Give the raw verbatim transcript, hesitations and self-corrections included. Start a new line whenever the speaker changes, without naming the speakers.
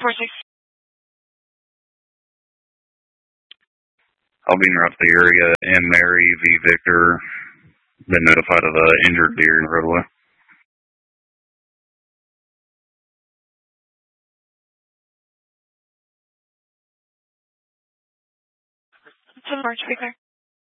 four six.
I'll be near up the area. M. Mary V. Victor. Been notified of an injured deer in the roadway.
seven March, be clear.